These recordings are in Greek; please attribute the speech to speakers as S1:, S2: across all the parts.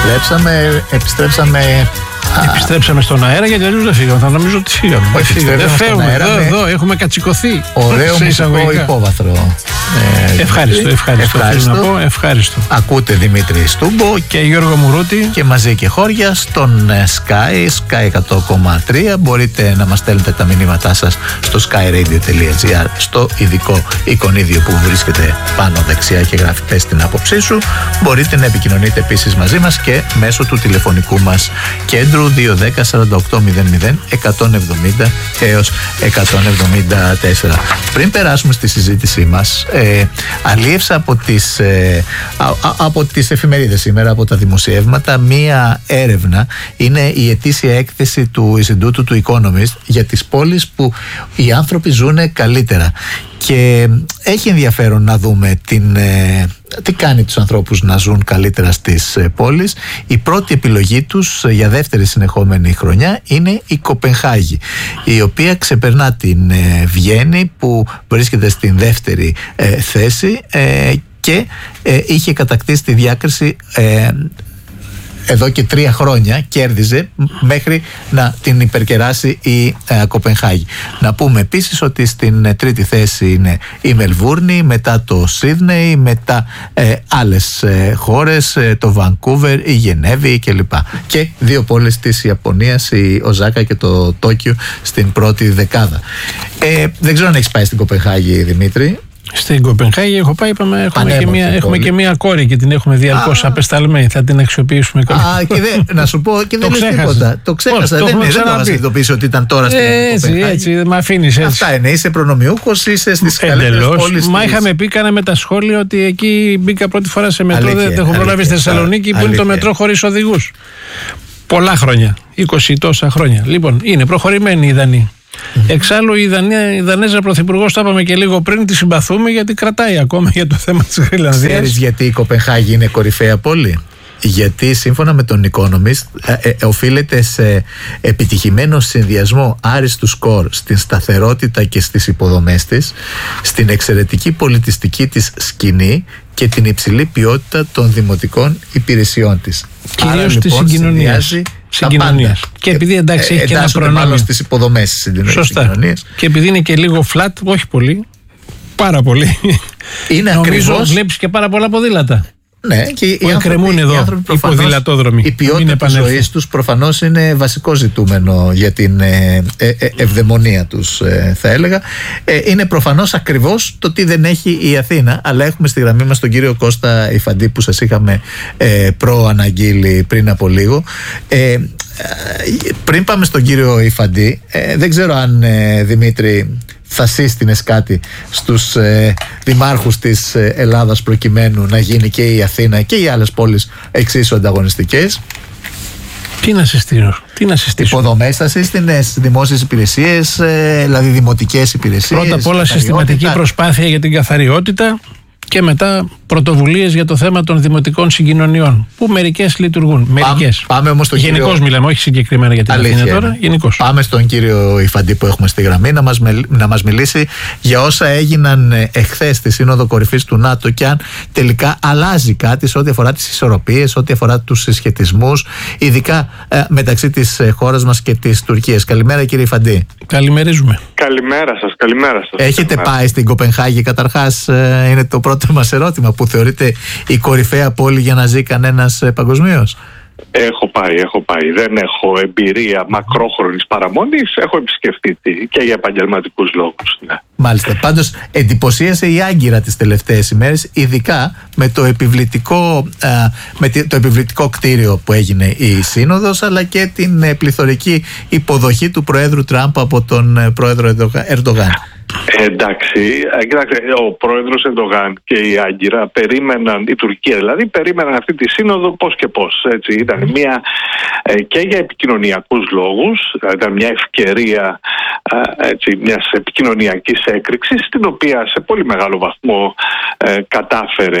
S1: Επιστρέψαμε στον αέρα, γιατί αλλιώς δεν φύγαμε. Θα νομίζω ότι φύγαμε.
S2: Δεν φεύγουμε.
S1: Εδώ έχουμε κατσικωθεί.
S2: Ωραίο μουσικό υπόβαθρο.
S1: Ευχάριστο.
S2: Ακούτε Δημήτρη Στούμπο
S1: και Γιώργο Μουρούτη
S2: και μαζί και χώρια στον Sky 100,3. Μπορείτε να μας στέλνετε τα μηνύματά σας στο skyradio.gr, στο ειδικό εικονίδιο που βρίσκεται πάνω δεξιά και γράφει «Πες την άποψή σου». Μπορείτε να επικοινωνείτε επίσης μαζί μας και μέσω του τηλεφωνικού μας κέντρου 210 48 00 170 έως 174. Πριν περάσουμε στη συζήτησή μας, αλίευσα από τις εφημερίδες σήμερα, από τα δημοσιεύματα, μία έρευνα. Είναι η ετήσια έκθεση του Ινστιτούτου του Economist για τις πόλεις που οι άνθρωποι ζουν καλύτερα. Και έχει ενδιαφέρον να δούμε τι κάνει τους ανθρώπους να ζουν καλύτερα στις πόλεις. Η πρώτη επιλογή τους για δεύτερη συνεχόμενη χρονιά είναι η Κοπενχάγη, η οποία ξεπερνά την Βιέννη που βρίσκεται στην δεύτερη θέση και είχε κατακτήσει τη διάκριση εδώ και 3 χρόνια, κέρδιζε μέχρι να την υπερκεράσει η Κοπενχάγη. Να πούμε επίσης ότι στην τρίτη θέση είναι η Μελβούρνη, μετά το Σίδνεϊ, μετά άλλες χώρες, το Βανκούβερ, η Γενέβη κλπ. Και 2 πόλεις της Ιαπωνίας, η Οζάκα και το Τόκιο, στην πρώτη δεκάδα. Δεν ξέρω αν έχεις πάει στην Κοπενχάγη, Δημήτρη.
S1: Στην Κοπενχάγη έχω πάει, έχουμε και μία κόρη και την έχουμε διαρκώς απεσταλμένη. Θα την αξιοποιήσουμε
S2: να σου πω, και δεν λες τίποτα. Το ξέχασα. Δεν θα μας ειδοποιήσει ότι ήταν τώρα στην Κοπενχάγη.
S1: Έτσι, με αφήνεις έτσι.
S2: Αυτά είναι. Είσαι προνομιούχος, είσαι στις καλύτερες πόλεις.
S1: Μα είχαμε πει, κάναμε τα σχόλια ότι εκεί μπήκα πρώτη φορά σε μετρό. Δεν έχω προλάβει στη Θεσσαλονίκη που είναι το μετρό χωρίς οδηγούς. Πολλά χρόνια, 20 τόσα χρόνια. Λοιπόν, είναι προχωρημένοι οι Δανείοι. Εξάλλου η Δανέζα Πρωθυπουργός, το είπαμε και λίγο πριν, τη συμπαθούμε γιατί κρατάει ακόμα για το θέμα της Γροιλανδίας.
S2: Ξέρεις γιατί η Κοπενχάγη είναι κορυφαία πόλη? Γιατί σύμφωνα με τον Economist οφείλεται σε επιτυχημένο συνδυασμό άριστου σκορ στην σταθερότητα και στις υποδομές της, στην εξαιρετική πολιτιστική της σκηνή και την υψηλή ποιότητα των δημοτικών υπηρεσιών της.
S1: Κυρίως στη συγκοινωνία. Και επειδή εντάξει έχει και ένα προνόμιο
S2: στις υποδομές της συγκοινωνίας.
S1: Και επειδή είναι και λίγο flat, όχι πολύ, πάρα πολύ.
S2: Είναι ακριβώς.
S1: Βλέπεις και πάρα πολλά ποδήλατα.
S2: Ναι, και οι
S1: άνθρωποι εδώ οι ποδηλατόδρομοι.
S2: Η ποιότητα της ζωής τους προφανώς είναι βασικό ζητούμενο για την ευδαιμονία τους, θα έλεγα. Είναι προφανώς ακριβώς το τι δεν έχει η Αθήνα, αλλά έχουμε στη γραμμή μας τον κύριο Κώστα Ιφαντή που σας είχαμε προαναγγείλει πριν από λίγο. Πριν πάμε στον κύριο Ιφαντή, δεν ξέρω αν Δημήτρη θα σύστηνες κάτι στους δημάρχους της Ελλάδας προκειμένου να γίνει και η Αθήνα και οι άλλες πόλεις εξίσου ανταγωνιστικές?
S1: Τι να συστήσω?
S2: Υποδομές θα σύστηνες, δημόσιες υπηρεσίες, δηλαδή δημοτικές υπηρεσίες?
S1: Πρώτα απ' όλα συστηματική προσπάθεια για την καθαριότητα και μετά πρωτοβουλίες για το θέμα των δημοτικών συγκοινωνιών, που μερικές λειτουργούν.
S2: Πάμε όμως στον
S1: γενικώς
S2: κύριο...
S1: μιλάμε, όχι συγκεκριμένα για την Αθήνα τώρα. Γενικώς.
S2: Πάμε στον κύριο Ιφαντή που έχουμε στη γραμμή να μας μιλήσει για όσα έγιναν εχθές στη Σύνοδο Κορυφής του ΝΑΤΟ και αν τελικά αλλάζει κάτι σε ό,τι αφορά τις ισορροπίες, ό,τι αφορά τους συσχετισμούς, ειδικά μεταξύ της χώρας μας και της Τουρκίας. Καλημέρα κύριε Ιφαντή.
S1: Καλημερίζουμε.
S3: Καλημέρα σας.
S2: Έχετε πάει στην Κοπενχάγη καταρχάς? Είναι το πρώτο μας ερώτημα, που θεωρείται η κορυφαία πόλη για να ζει κανένας παγκοσμίως.
S3: Έχω πάει. Δεν έχω εμπειρία μακρόχρονης παραμονής. Έχω επισκεφτεί και για επαγγελματικούς λόγους. Ναι.
S2: Μάλιστα. Πάντως εντυπωσίασε η Άγκυρα τις τελευταίες ημέρες, ειδικά με το επιβλητικό κτίριο που έγινε η Σύνοδος, αλλά και την πληθωρική υποδοχή του Προέδρου Τραμπ από τον Πρόεδρο Ερντογάν.
S3: Εντάξει, ο πρόεδρος Ερντογάν και η Άγκυρα περίμεναν, η Τουρκία δηλαδή, περίμεναν αυτή τη σύνοδο πώς και πώς. Έτσι. Ήταν μια και για επικοινωνιακούς λόγους, ήταν μια ευκαιρία μιας επικοινωνιακής έκρηξης, την οποία σε πολύ μεγάλο βαθμό κατάφερε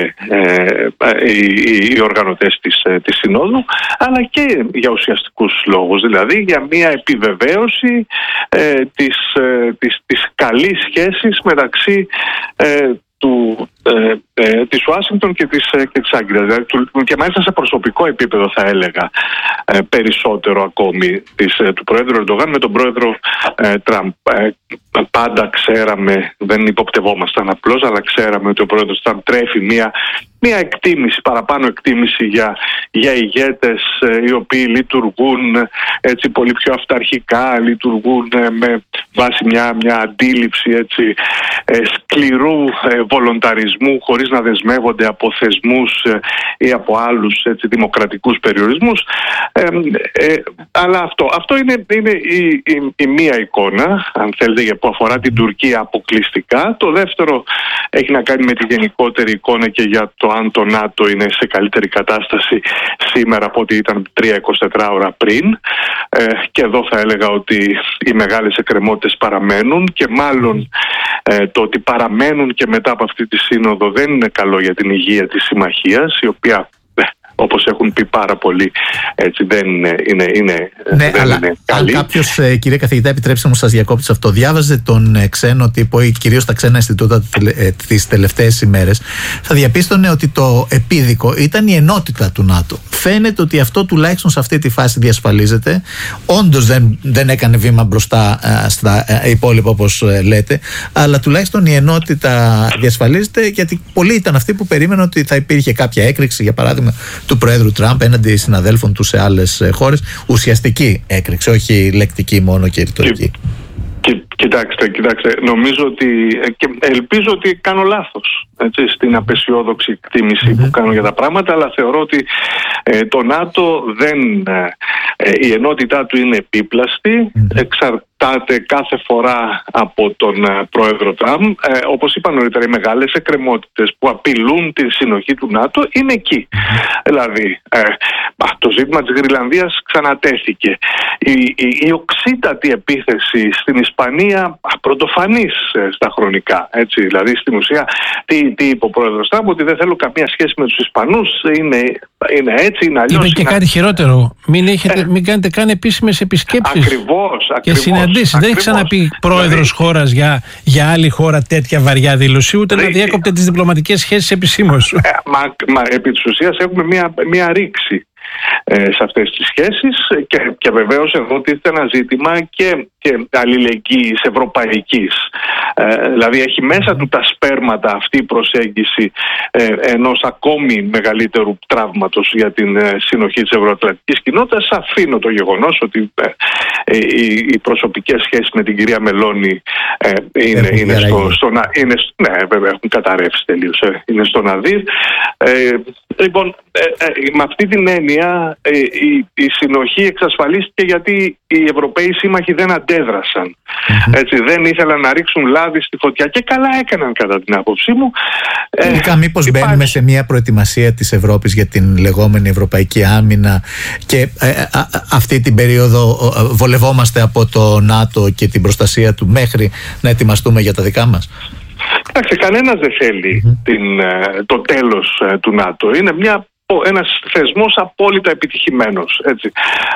S3: οι οργανωτές της Συνόδου, αλλά και για ουσιαστικούς λόγους, δηλαδή για μια επιβεβαίωση της καλής σχέσης μεταξύ της Ουάσιγκτον και της Άγκυρας. Δηλαδή, και μάλιστα σε προσωπικό επίπεδο θα έλεγα περισσότερο ακόμη του Προέδρου Ερντογάν με τον Πρόεδρο Τραμπ. Πάντα ξέραμε, δεν υποπτευόμασταν απλώς, αλλά ξέραμε ότι ο Πρόεδρος Τραμπ τρέφει μια εκτίμηση, παραπάνω εκτίμηση για ηγέτες οι οποίοι λειτουργούν έτσι πολύ πιο αυταρχικά, λειτουργούν με βάση μια αντίληψη έτσι, σκληρού βολονταρισμού, χωρίς να δεσμεύονται από θεσμούς ή από άλλους έτσι, δημοκρατικούς περιορισμούς. Αλλά αυτό είναι η μία εικόνα, αν θέλετε, που αφορά την Τουρκία αποκλειστικά. Το δεύτερο έχει να κάνει με τη γενικότερη εικόνα και για το αν το ΝΑΤΟ είναι σε καλύτερη κατάσταση σήμερα από ό,τι ήταν 3-24 ώρα πριν. Και εδώ θα έλεγα ότι οι μεγάλες εκκρεμότητες παραμένουν και μάλλον το ότι παραμένουν και μετά από αυτή τη σύνοδο δεν είναι καλό για την υγεία της συμμαχίας, η οποία όπως έχουν πει πάρα πολλοί, έτσι δεν είναι καλή.
S2: Αν κάποιος, κύριε καθηγητά, επιτρέψτε μου σας διακόπτω αυτό, διάβαζε τον ξένο τύπο ή κυρίως τα ξένα Ινστιτούτα τις τελευταίες ημέρες, θα διαπίστωνε ότι το επίδικο ήταν η ενότητα του ΝΑΤΟ. Φαίνεται ότι αυτό τουλάχιστον σε αυτή τη φάση διασφαλίζεται. Όντως δεν έκανε βήμα μπροστά στα υπόλοιπα όπως λέτε, αλλά τουλάχιστον η ενότητα διασφαλίζεται, γιατί πολλοί ήταν αυτοί που περίμεναν ότι θα υπήρχε κάποια έκρηξη, για παράδειγμα του Προέδρου Τραμπ έναντι συναδέλφων του σε άλλες χώρες. Ουσιαστική έκρηξη, όχι λεκτική μόνο και ρητορική.
S3: Κοιτάξτε, νομίζω ότι και ελπίζω ότι κάνω λάθος στην απεσιόδοξη εκτίμηση που κάνω για τα πράγματα, αλλά θεωρώ ότι το ΝΑΤΟ η ενότητά του είναι επίπλαστη, εξαρτάται κάθε φορά από τον Πρόεδρο Τραμπ. Όπως είπα νωρίτερα, οι μεγάλες εκκρεμότητες που απειλούν τη συνοχή του ΝΑΤΟ είναι εκεί. Δηλαδή, το ζήτημα της Γροιλανδίας ξανατέθηκε. Η οξύτατη επίθεση στην Ισπανία πρωτοφανής στα χρονικά. Έτσι, δηλαδή, στην ουσία, τι είπε ο Πρόεδρος Τραμπ, ότι δεν θέλω καμία σχέση με τους Ισπανούς, είναι έτσι, είναι αλλιώς.
S1: Είπε και κάτι χειρότερο. Μην κάνετε καν επίσημες επισκέψεις.
S3: Ακριβώς.
S1: Και συναντήσεις. Δεν έχει ξαναπεί πρόεδρος χώρας για άλλη χώρα τέτοια βαριά δήλωση, ούτε να διέκοπτε τις διπλωματικές σχέσεις επισήμως.
S3: Επί της ουσίας έχουμε μια ρήξη σε αυτές τις σχέσεις και βεβαίως εδώ τίθεται ένα ζήτημα και αλληλεγγύης ευρωπαϊκής. Δηλαδή έχει μέσα του τα σπέρματα αυτή η προσέγγιση ενός ακόμη μεγαλύτερου τραύματος για την συνοχή της ευρωατλαντικής κοινότητας. Αφήνω το γεγονός ότι οι προσωπικές σχέσεις με την κυρία Μελώνη βέβαια έχουν καταρρεύσει τελείως. Είναι στον Αδύρ. Λοιπόν, με αυτή την έννοια η συνοχή εξασφαλίστηκε γιατί οι Ευρωπαίοι σύμμαχοι δεν αντέδρασαν. Έτσι, δεν ήθελαν να ρίξουν λάδι στη φωτιά και καλά έκαναν κατά την άποψή μου.
S2: Τελικά μήπως μπαίνουμε σε μια προετοιμασία της Ευρώπης για την λεγόμενη ευρωπαϊκή άμυνα και αυτή την περίοδο βολευόμαστε από το ΝΑΤΟ και την προστασία του μέχρι να ετοιμαστούμε για τα δικά μας?
S3: Κοιτάξτε, κανένας δεν θέλει το τέλος του ΝΑΤΟ. Είναι ένας θεσμός απόλυτα επιτυχημένος. Έτσι.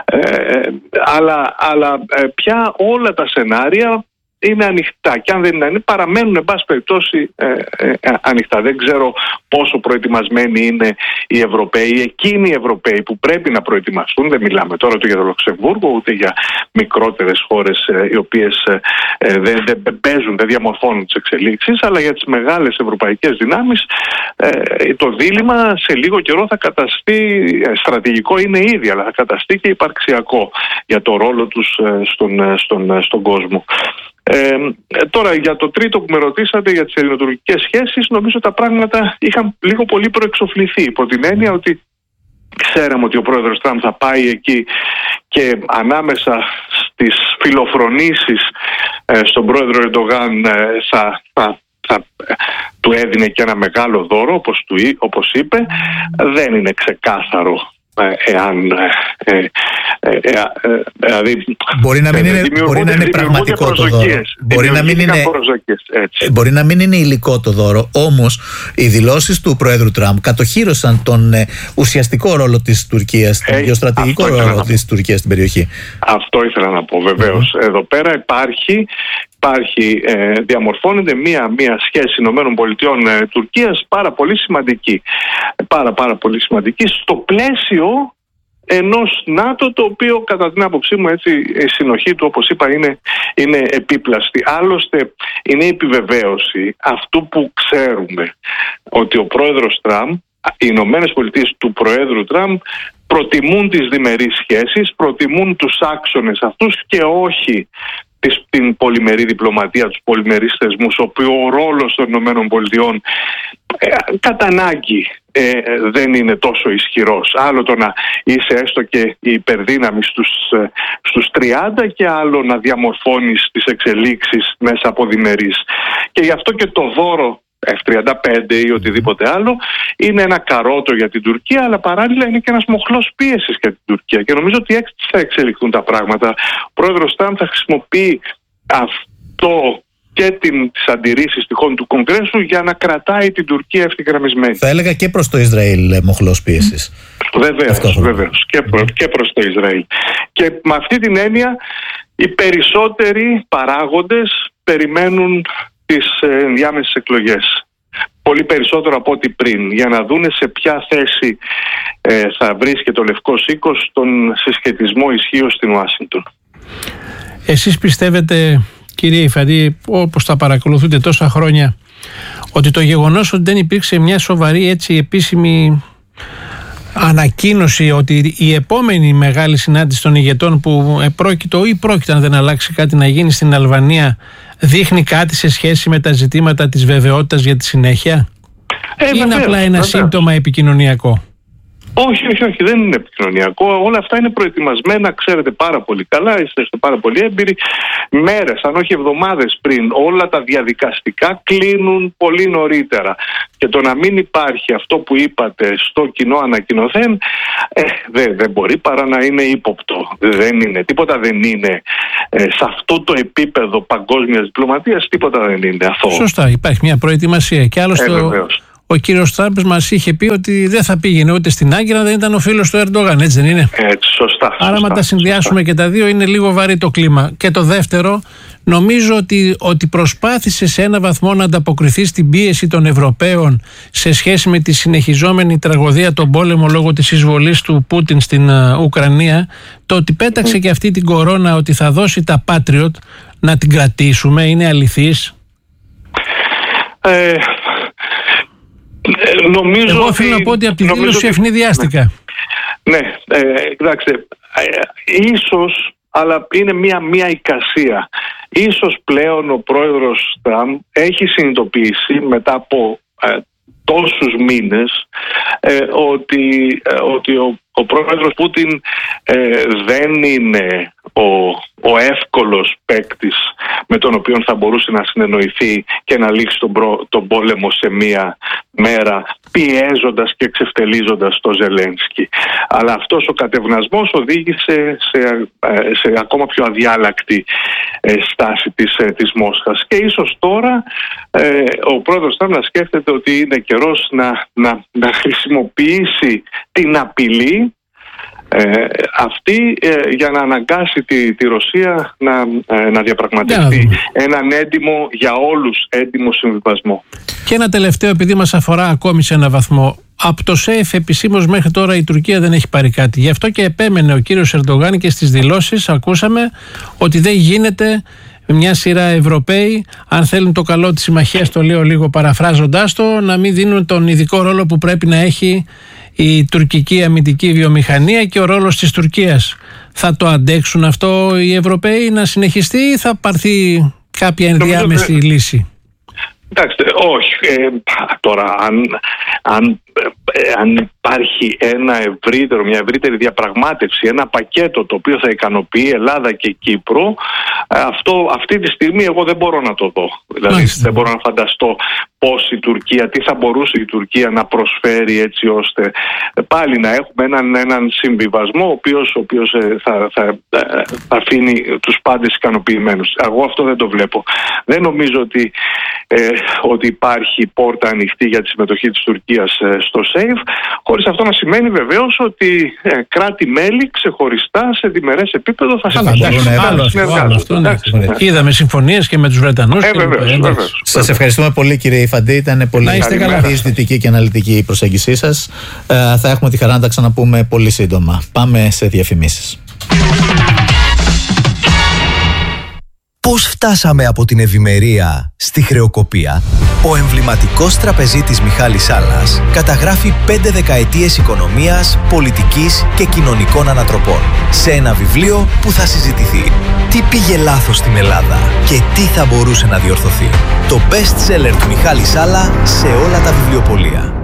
S3: Αλλά πια όλα τα σενάρια είναι ανοιχτά και αν δεν είναι ανοιχτά παραμένουν εν πάση περιπτώσει ανοιχτά. Δεν ξέρω πόσο προετοιμασμένοι είναι οι Ευρωπαίοι, εκείνοι οι Ευρωπαίοι που πρέπει να προετοιμαστούν. Δεν μιλάμε τώρα ούτε για το Λουξεμβούργο ούτε για μικρότερες χώρες οι οποίες δεν παίζουν, δεν διαμορφώνουν τις εξελίξεις, αλλά για τις μεγάλες ευρωπαϊκές δυνάμεις το δίλημμα σε λίγο καιρό θα καταστεί στρατηγικό, είναι ήδη, αλλά θα καταστεί και υπαρξιακό για το ρόλο τους στον κόσμο. Τώρα για το τρίτο που με ρωτήσατε για τις ελληνοτουρκικές σχέσεις, νομίζω τα πράγματα είχαν λίγο πολύ προεξοφληθεί υπό την έννοια ότι ξέραμε ότι ο πρόεδρος Τραμπ θα πάει εκεί και ανάμεσα στις φιλοφρονήσεις στον πρόεδρο Ερντογάν θα του έδινε και ένα μεγάλο δώρο όπως είπε. Δεν είναι ξεκάθαρο
S2: μπορεί να μην είναι πραγματικό το δώρο. Μπορεί να μην είναι υλικό το δώρο. Όμως οι δηλώσεις του Προέδρου Τραμπ κατοχύρωσαν τον ουσιαστικό ρόλο της Τουρκίας, τον γεωστρατηγικό ρόλο της Τουρκίας στην περιοχή.
S3: Αυτό ήθελα να πω βεβαίως. Εδώ πέρα υπάρχει διαμορφώνεται μια σχέση ΗΠΑ-Τουρκίας πάρα πολύ σημαντική. Πάρα πολύ σημαντική στο πλαίσιο ενός ΝΑΤΟ, το οποίο κατά την άποψή μου, έτσι, η συνοχή του, όπως είπα, είναι επίπλαστη. Άλλωστε είναι η επιβεβαίωση αυτού που ξέρουμε, ότι ο πρόεδρος Τραμπ, οι Ηνωμένες Πολιτείες του Προέδρου Τραμπ προτιμούν τις διμερείς σχέσεις, προτιμούν τους άξονες αυτούς και όχι την πολυμερή διπλωματία, τους πολυμερείς θεσμούς, όπου ο ρόλος των ΗΠΑ κατά ανάγκη δεν είναι τόσο ισχυρός. Άλλο το να είσαι έστω και υπερδύναμη στους 30 και άλλο να διαμορφώνεις τις εξελίξεις μέσα από διμερείς. Και γι' αυτό και το δώρο F-35 ή οτιδήποτε άλλο είναι ένα καρότο για την Τουρκία, αλλά παράλληλα είναι και ένας μοχλός πίεσης για την Τουρκία. Και νομίζω ότι έτσι θα εξελιχθούν τα πράγματα. Ο πρόεδρος Τραμπ θα χρησιμοποιεί αυτό και τις αντιρρήσεις τυχόν του Κογκρέσου για να κρατάει την Τουρκία ευθυγραμμισμένη.
S2: Θα έλεγα και προς το Ισραήλ μοχλός πίεσης.
S3: Βεβαίως. Και προς το Ισραήλ. Και με αυτή την έννοια οι περισσότεροι παράγοντες περιμένουν τις ενδιάμεσες εκλογές. Πολύ περισσότερο από ό,τι πριν, για να δούνε σε ποια θέση θα βρίσκεται ο Λευκός Οίκος στον συσχετισμό ισχύως στην Ουάσιγκτον.
S1: Εσείς πιστεύετε, κύριε Ιφαντή, όπως τα παρακολουθείτε τόσα χρόνια, ότι το γεγονός ότι δεν υπήρξε μια σοβαρή έτσι επίσημη ανακοίνωση ότι η επόμενη μεγάλη συνάντηση των ηγετών που πρόκειται αν δεν αλλάξει κάτι να γίνει στην Αλβανία, δείχνει κάτι σε σχέση με τα ζητήματα της βεβαιότητας για τη συνέχεια, ή είναι απλά ένα σύμπτωμα επικοινωνιακό?
S3: Όχι, δεν είναι επικοινωνιακό. Όλα αυτά είναι προετοιμασμένα, ξέρετε πάρα πολύ καλά, είστε πάρα πολύ έμπειροι. Μέρες, αν όχι εβδομάδες πριν, όλα τα διαδικαστικά κλείνουν πολύ νωρίτερα. Και το να μην υπάρχει αυτό που είπατε στο κοινό ανακοινωθέν, δεν μπορεί παρά να είναι ύποπτο. Τίποτα δεν είναι σε αυτό το επίπεδο παγκόσμιας διπλωματίας, τίποτα δεν είναι αυτό.
S1: Σωστά, υπάρχει μια προετοιμασία. Και άλλωστε ο κύριος Τραμπ μας είχε πει ότι δεν θα πήγαινε ούτε στην Άγκυρα, δεν ήταν ο φίλος του Ερντογάν, έτσι δεν είναι?
S3: Έτσι, σωστά.
S1: Άρα, τα συνδυάσουμε και τα δύο, είναι λίγο βαρύ το κλίμα. Και το δεύτερο, νομίζω ότι προσπάθησε σε ένα βαθμό να ανταποκριθεί στην πίεση των Ευρωπαίων σε σχέση με τη συνεχιζόμενη τραγωδία, τον πόλεμο λόγω της εισβολής του Πούτιν στην Ουκρανία. Το ότι πέταξε και αυτή την κορώνα, ότι θα δώσει τα Patriot, να την κρατήσουμε, είναι αληθής? Εγώ οφείλω να πω ότι από τη δήλωση ευνηδιάστηκα.
S3: Ναι, κοιτάξτε, ίσως, αλλά είναι μια εικασία. Ίσως πλέον ο πρόεδρος Τραμπ έχει συνειδητοποιήσει μετά από τόσους μήνες ότι ο πρόεδρος Πούτιν δεν είναι ο εύκολος παίκτης με τον οποίο θα μπορούσε να συνεννοηθεί και να λήξει τον πόλεμο σε μία μέρα, πιέζοντας και εξευτελίζοντας το Ζελένσκι. Αλλά αυτός ο κατευνασμός οδήγησε σε ακόμα πιο αδιάλακτη στάση της Μόσχας. Και ίσως τώρα ο πρόεδρος θα να σκέφτεται ότι είναι καιρός να χρησιμοποιήσει την απειλή αυτή για να αναγκάσει τη Ρωσία να διαπραγματευτεί έναν έντιμο, για όλους έντιμο συμβιβασμό.
S1: Και ένα τελευταίο, επειδή μας αφορά ακόμη σε ένα βαθμό. Από το ΣΕΦ επισήμως μέχρι τώρα η Τουρκία δεν έχει πάρει κάτι. Γι' αυτό και επέμενε ο κύριος Ερντογάν και στις δηλώσεις ακούσαμε ότι δεν γίνεται μια σειρά Ευρωπαίοι, αν θέλουν το καλό της συμμαχίας, το λέω λίγο παραφράζοντάς το, να μην δίνουν τον ειδικό ρόλο που πρέπει να έχει η τουρκική αμυντική βιομηχανία και ο ρόλος της Τουρκίας. Θα το αντέξουν αυτό οι Ευρωπαίοι να συνεχιστεί ή θα πάρθει κάποια ενδιάμεση λύση?
S3: Κοιτάξτε, όχι. Τώρα, αν υπάρχει μια ευρύτερη διαπραγμάτευση, ένα πακέτο το οποίο θα ικανοποιεί Ελλάδα και Κύπρο, αυτή τη στιγμή εγώ δεν μπορώ να το δω. Δηλαδή δεν μπορώ να φανταστώ τι θα μπορούσε η Τουρκία να προσφέρει έτσι ώστε πάλι να έχουμε έναν συμβιβασμό ο οποίος θα αφήνει τους πάντες ικανοποιημένους. Εγώ αυτό δεν το βλέπω. Δεν νομίζω ότι ότι υπάρχει πόρτα ανοιχτή για τη συμμετοχή της Τουρκίας στο ΣΕΙΦ, χωρίς αυτό να σημαίνει βεβαίως ότι κράτη-μέλη ξεχωριστά σε διμερές επίπεδο θα συνεργάζονται.
S1: Είδαμε συμφωνίες και με τους Βρετανούς.
S2: Σας ευχαριστούμε πολύ, κύριε Υφαντή. Ήταν πολύ αισθητική και αναλυτική η προσέγγισή σας. Θα έχουμε τη χαρά να τα ξαναπούμε πολύ σύντομα. Πάμε σε διαφημίσεις.
S4: Πώς φτάσαμε από την ευημερία στη χρεοκοπία? Ο εμβληματικός τραπεζίτης Μιχάλης Σάλλας καταγράφει 5 δεκαετίες οικονομίας, πολιτικής και κοινωνικών ανατροπών σε ένα βιβλίο που θα συζητηθεί. Τι πήγε λάθος στην Ελλάδα και τι θα μπορούσε να διορθωθεί? Το best seller του Μιχάλη Σάλλα σε όλα τα βιβλιοπωλεία.